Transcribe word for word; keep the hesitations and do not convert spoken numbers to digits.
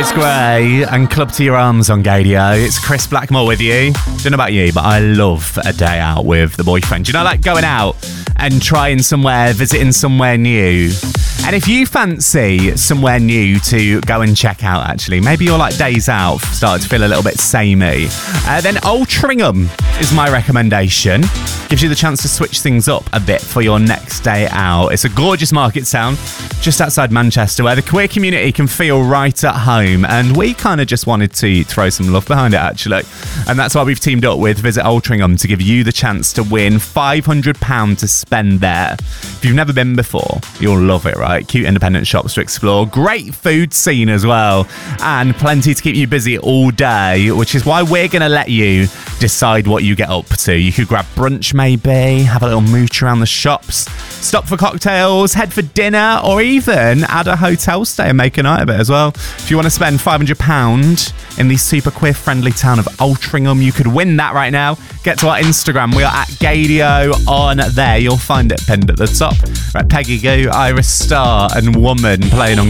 Grace Gray and Club to Your Arms on Gadio. It's Chris Blackmore with you. Don't know about you, but I love a day out with the boyfriend. You know, like going out and trying somewhere, visiting somewhere new. And if you fancy somewhere new to go and check out, actually, maybe you're like days out, started to feel a little bit samey, uh, then Altrincham is my recommendation. Gives you the chance to switch things up a bit for your next day out. It's a gorgeous market town just outside Manchester where the queer community can feel right at home, and we kind of just wanted to throw some love behind it, actually. And that's why we've teamed up with Visit Altrincham to give you the chance to win five hundred pounds to spend there. If you've never been before, you'll love it, right? Cute independent shops to explore, great food scene as well, and plenty to keep you busy all day, which is why we're going to let you decide what you get up to. You could grab brunch maybe, have a little mooch around the shops, stop for cocktails, head for dinner, or even add a hotel stay and make a night of it as well. If you want to spend five hundred pounds in the super queer friendly town of Altrincham, you could win that right now. Get to our Instagram. We are at Gadio on there. You'll find it pinned at the top. Right, Peggy Goo, Iris Star and Woman playing on